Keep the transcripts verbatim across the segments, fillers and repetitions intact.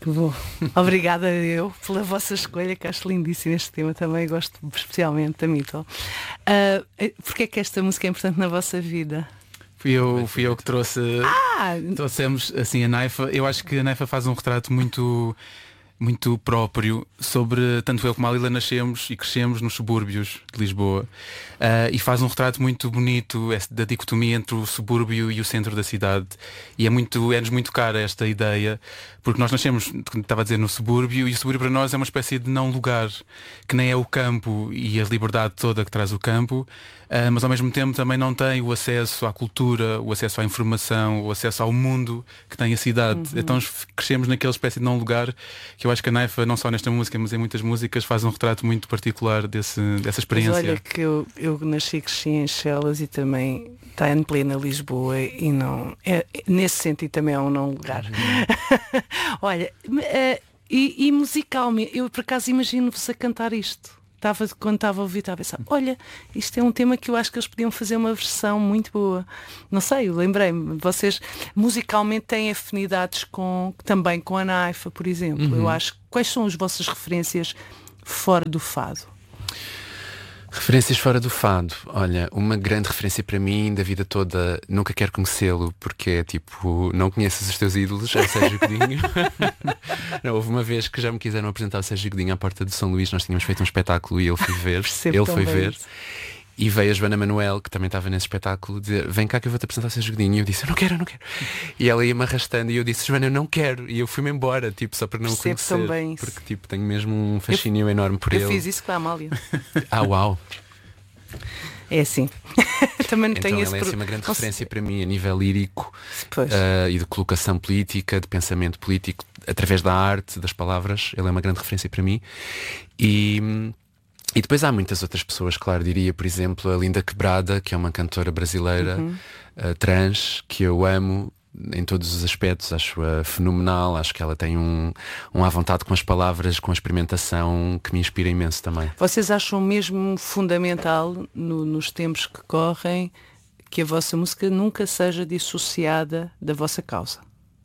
Que bom. Obrigada eu pela vossa escolha, que acho lindíssimo este tema também, gosto especialmente da Mito. Uh, Porquê é que esta música é importante na vossa vida? Fui eu, fui eu que trouxe. Ah! Trouxemos assim a Naifa. Eu acho que a Naifa faz um retrato muito muito próprio sobre, tanto eu como a Lila nascemos e crescemos nos subúrbios de Lisboa, uh, e faz um retrato muito bonito da dicotomia entre o subúrbio e o centro da cidade, e é muito, é-nos muito cara esta ideia, porque nós nascemos, estava a dizer, no subúrbio, e o subúrbio para nós é uma espécie de não lugar, que nem é o campo e a liberdade toda que traz o campo, uh, mas ao mesmo tempo também não tem o acesso à cultura, o acesso à informação, o acesso ao mundo que tem a cidade. Uhum. Então crescemos naquela espécie de não lugar, que eu acho que a Naifa, não só nesta música, mas em muitas músicas, faz um retrato muito particular desse, dessa experiência. Mas olha que eu, eu nasci e cresci em Chelas e também está em plena Lisboa e não é, nesse sentido também é um não lugar. Uhum. Olha, uh, e, e musicalmente, eu por acaso imagino-vos a cantar isto. Estava, quando estava a ouvir, estava a pensar, olha, isto é um tema que eu acho que eles podiam fazer uma versão muito boa. Não sei, eu lembrei-me, vocês musicalmente têm afinidades com, também com a Naifa, por exemplo. Uhum. Eu acho, quais são as vossas referências fora do fado? Referências fora do fado. Olha, uma grande referência para mim da vida toda, nunca quero conhecê-lo, porque é tipo, não conheces os teus ídolos, é o Sérgio Godinho. Não, houve uma vez que já me quiseram apresentar o Sérgio Godinho à porta de São Luís, nós tínhamos feito um espetáculo e ele foi ver. Ele foi ver. Isso. E veio a Joana Manuel, que também estava nesse espetáculo, dizer, vem cá que eu vou-te apresentar o Sérgio Godinho. E eu disse, eu não quero, eu não quero. E ela ia-me arrastando e eu disse, Joana, eu não quero. E eu fui-me embora, tipo, só para não Percebo conhecer. Também porque tipo, tenho mesmo um fascínio eu, enorme por eu ele. Eu fiz isso com a Amália. Ah, uau. É assim. Também não então tenho ele esse é pro... assim, uma grande não referência sei. para mim a nível lírico, uh, e de colocação política, de pensamento político, através da arte, das palavras. Ele é uma grande referência para mim. E, e depois há muitas outras pessoas, claro, diria, por exemplo, a Linda Quebrada, que é uma cantora brasileira, uhum. uh, trans, que eu amo em todos os aspectos, acho-a fenomenal, acho que ela tem um, um à vontade com as palavras, com a experimentação, que me inspira imenso também. Vocês acham mesmo fundamental no, nos tempos que correm que a vossa música nunca seja dissociada da vossa causa?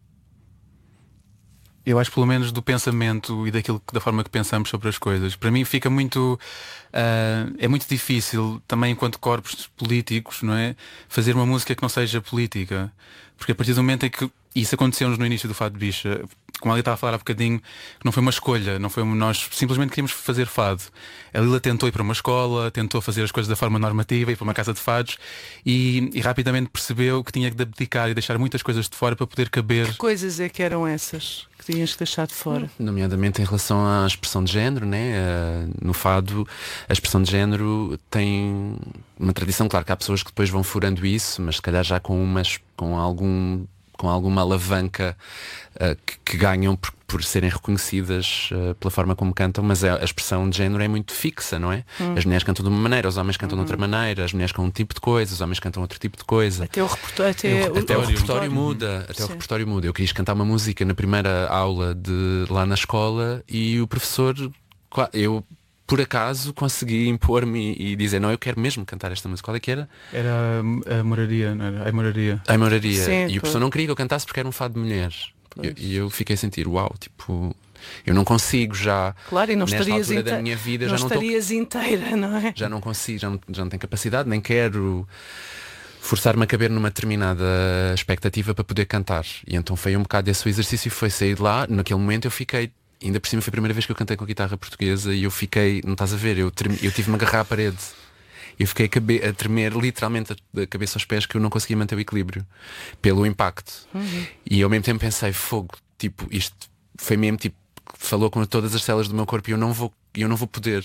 Eu acho, pelo menos, do pensamento e daquilo, da forma que pensamos sobre as coisas. Para mim fica muito uh, é muito difícil também, enquanto corpos políticos, não é, fazer uma música que não seja política, porque a partir do momento em que isso aconteceu-nos no início do Fado de Bicha, como ela estava a falar há bocadinho, que não foi uma escolha, não foi, nós simplesmente queríamos fazer fado. A Lila tentou ir para uma escola, tentou fazer as coisas da forma normativa, ir para uma casa de fados e, e rapidamente percebeu que tinha que abdicar e deixar muitas coisas de fora para poder caber. Que coisas é que eram essas que tinhas que deixar de fora? Nomeadamente em relação à expressão de género, né? Uh, no fado a expressão de género tem uma tradição, claro que há pessoas que depois vão furando isso, mas se calhar já com umas, com algum com alguma alavanca uh, que, que ganham por, por serem reconhecidas uh, pela forma como cantam, mas a, a expressão de género é muito fixa, não é? Hum. As mulheres cantam de uma maneira, os homens cantam hum. de outra maneira, as mulheres cantam um tipo de coisa, os homens cantam outro tipo de coisa. Até o repertório, até o, o, até o, o repertório muda, até Sim. o repertório muda. Eu quis cantar uma música na primeira aula de lá na escola e o professor, eu por acaso consegui impor-me e dizer, não, eu quero mesmo cantar esta música. Qual é que era? Era a Moraria, não era? A Moraria. A Moraria. Sim, e o professor não queria que eu cantasse porque era um fado de mulheres. E eu, eu fiquei a sentir, uau, tipo, eu não consigo já. Claro, e não nesta estarias altura inte... da minha vida, não já não estarias tô... inteira, não é? Já não consigo, já não, já não tenho capacidade, nem quero forçar-me a caber numa determinada expectativa para poder cantar. E então foi um bocado esse o exercício, foi sair de lá. Naquele momento eu fiquei, ainda por cima foi a primeira vez que eu cantei com a guitarra portuguesa e eu fiquei, não estás a ver, eu, treme, eu tive-me a agarrar à parede. Eu fiquei a, cabe, a tremer literalmente da cabeça aos pés, que eu não conseguia manter o equilíbrio pelo impacto. Uhum. E eu ao mesmo tempo pensei, fogo, tipo, isto foi mesmo tipo, falou com todas as células do meu corpo e eu não vou, eu não vou poder.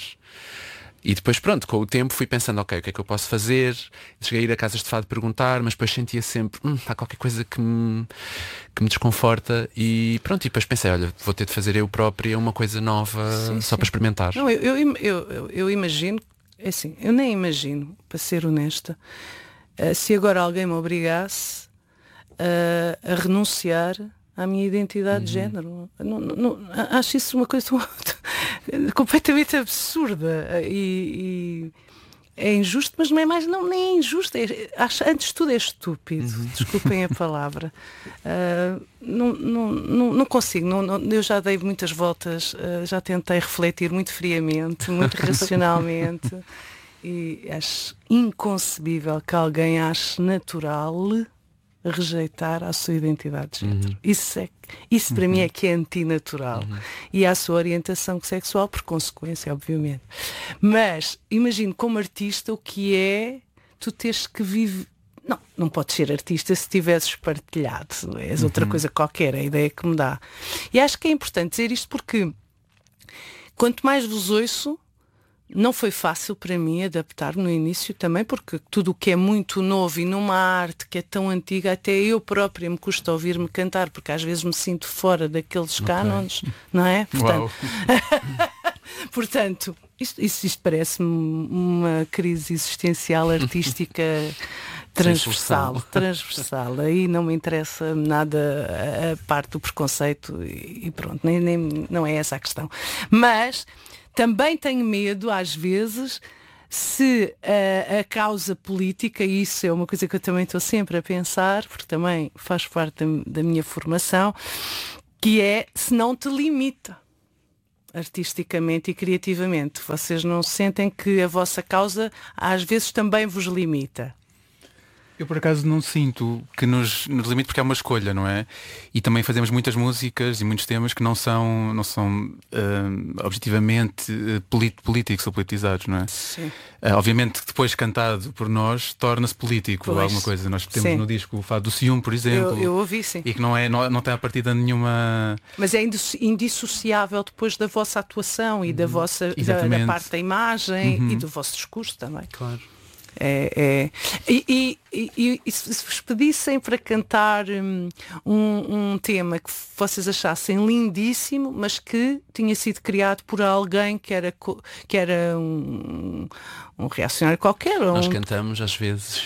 E depois pronto, com o tempo fui pensando, ok, o que é que eu posso fazer? Cheguei a ir a casas de fado perguntar, mas depois sentia sempre, hum, há qualquer coisa que me, que me desconforta. E pronto, e depois pensei, olha, vou ter de fazer eu própria uma coisa nova, sim, só sim. para experimentar. Não, eu, eu, eu, eu, eu imagino, é assim, eu nem imagino, para ser honesta, uh, se agora alguém me obrigasse uh, a renunciar à minha identidade uhum. de género. Não, não, acho isso uma coisa completamente absurda. E, é injusto, mas não é mais, não, nem é injusto. É, acho, antes de tudo é estúpido. Uhum. Desculpem a palavra. Uh, não, não, não, não consigo. Não, não, eu já dei muitas voltas, uh, já tentei refletir muito friamente, muito racionalmente. E acho inconcebível que alguém ache natural rejeitar a sua identidade de género. Uhum. Isso, é, isso para uhum. mim é que é antinatural. Uhum. E a sua orientação sexual, por consequência, obviamente. Mas imagino como artista o que é tu teres que viver. Não, não podes ser artista se tivesses partilhado. És uhum. outra coisa qualquer, a ideia que me dá. E acho que é importante dizer isto porque quanto mais vos ouço, não foi fácil para mim adaptar-me no início também, porque tudo o que é muito novo e numa arte que é tão antiga, até eu própria me custa ouvir-me cantar, porque às vezes me sinto fora daqueles okay. cánones, não é? Portanto, Portanto isto, isto, isto parece-me uma crise existencial artística transversal, transversal. Aí não me interessa nada a, a parte do preconceito e, e pronto, nem, nem, não é essa a questão. Mas também tenho medo, às vezes, se a, a causa política, e isso é uma coisa que eu também estou sempre a pensar, porque também faz parte da, da minha formação, que é se não te limita artisticamente e criativamente. Vocês não sentem que a vossa causa às vezes também vos limita? Eu por acaso não sinto que nos, nos limite, porque é uma escolha, não é? E também fazemos muitas músicas e muitos temas que não são, não são uh, objetivamente uh, polit, políticos ou politizados, não é? Sim. Uh, obviamente que depois cantado por nós torna-se político ou alguma coisa. Nós temos sim. no disco o Fado do Ciúme, por exemplo. Eu, eu ouvi, sim. E que não, é, não, não tem a partida nenhuma... Mas é indissociável depois da vossa atuação e da vossa da, da parte da imagem uhum. e do vosso discurso também. Claro. É, é. E, e, e, e se vos pedissem para cantar um, um tema que vocês achassem lindíssimo, mas que tinha sido criado por alguém que era, que era um, um reacionário qualquer. Nós um... cantamos às vezes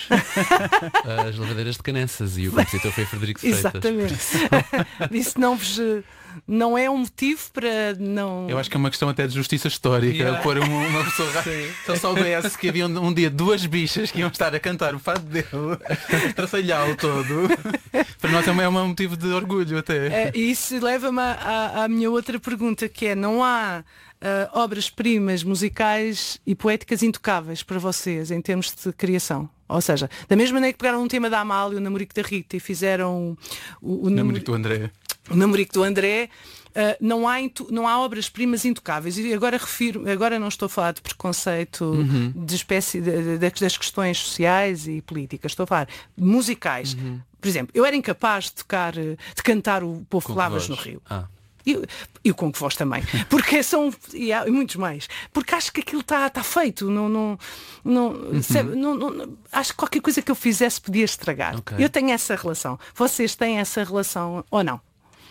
as Lavadeiras de Canessas e o compositor foi Frederico Freitas. Exatamente. Isso não vos... Não é um motivo para não... Eu acho que é uma questão até de justiça histórica. Yeah. Pôr uma, uma pessoa... Se eu soubesse que havia um, um dia duas bichas que iam estar a cantar o fado dele, traçalhá-lo todo, para nós também é um motivo de orgulho até. É, isso leva-me à, à minha outra pergunta, que é: não há uh, obras-primas musicais e poéticas intocáveis para vocês em termos de criação? Ou seja, da mesma maneira que pegaram um tema da Amália, o Namorico da Rita, e fizeram o, o Namorico do André. O Namorico do André, uh, não há, não há obras-primas intocáveis. E agora refiro, agora não estou a falar de preconceito uhum. de espécie de, de, das questões sociais e políticas, estou a falar de musicais. Uhum. Por exemplo, eu era incapaz de tocar, de cantar o Povo Lavas no Rio. Ah. E, e o Com Que Voz também, porque são, e há muitos mais, porque acho que aquilo está tá feito, não, não, não, uhum. sabe, não, não, acho que qualquer coisa que eu fizesse podia estragar. Okay. Eu tenho essa relação. Vocês têm essa relação ou não?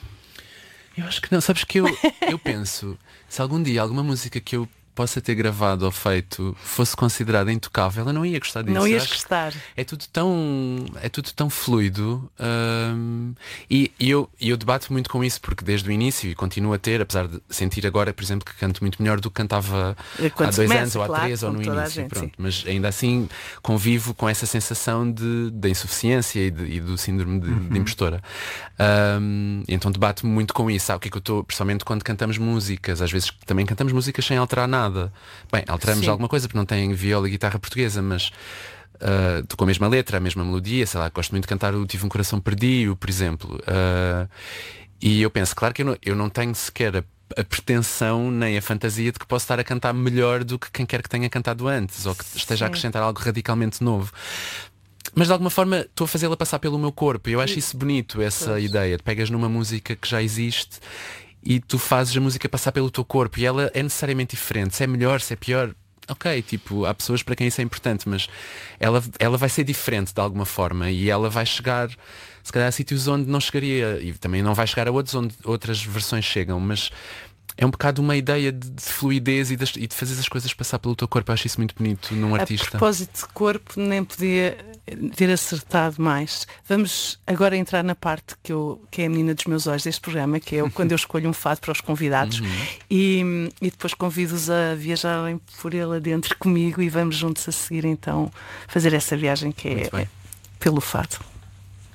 Eu acho que não, sabes que eu, eu penso, se algum dia alguma música que eu possa ter gravado ou feito fosse considerada intocável, eu não ia gostar disso. Não ias gostar. É tudo tão, é tudo tão fluido um, e, e eu, eu debato muito com isso, porque desde o início, e continuo a ter, apesar de sentir agora, por exemplo, que canto muito melhor do que cantava quando há dois começa, anos ou há claro, três ou no início, gente, pronto. Mas ainda assim convivo com essa sensação de, de insuficiência e, de, e do síndrome de, uhum. de impostora. Um, então debato muito com isso. Ah, o que é que eu estou, principalmente quando cantamos músicas, às vezes também cantamos músicas sem alterar nada. Bem, alteramos Sim. alguma coisa porque não tem viola e guitarra portuguesa, mas uh, com a mesma letra, a mesma melodia, sei lá, gosto muito de cantar o Tive um Coração Perdido, por exemplo. Uh, e eu penso, claro que eu não, eu não tenho sequer a, a pretensão nem a fantasia de que posso estar a cantar melhor do que quem quer que tenha cantado antes, ou que esteja Sim. a acrescentar algo radicalmente novo. Mas de alguma forma estou a fazê-la passar pelo meu corpo. E eu acho isso bonito, essa pois. ideia de pegas numa música que já existe e tu fazes a música passar pelo teu corpo, e ela é necessariamente diferente. Se é melhor, se é pior, ok, tipo, há pessoas para quem isso é importante, mas ela, ela vai ser diferente de alguma forma, e ela vai chegar se calhar a sítios onde não chegaria, e também não vai chegar a outros onde outras versões chegam, mas é um bocado uma ideia de, de fluidez e de, e de fazer as coisas passar pelo teu corpo. Eu acho isso muito bonito num artista. A propósito de corpo, nem podia ter acertado mais. Vamos agora entrar na parte que, eu, que é a menina dos meus olhos deste programa, que é quando eu escolho um fado para os convidados. Uhum. e, e depois convido-os a viajarem por ele adentro comigo e vamos juntos a seguir então fazer essa viagem que é, é pelo fado.